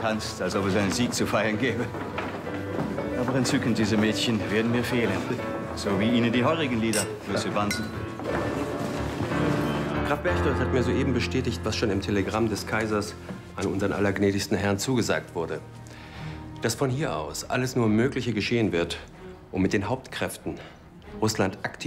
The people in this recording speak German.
tanzt, als ob es einen Sieg zu feiern gäbe. Aber entzückend, diese Mädchen werden mir fehlen. So wie Ihnen die heurigen Lieder, Monsieur Bunsen. Graf Berchtold hat mir soeben bestätigt, was schon im Telegramm des Kaisers an unseren allergnädigsten Herrn zugesagt wurde. Dass von hier aus alles nur Mögliche geschehen wird, um mit den Hauptkräften Russland aktiv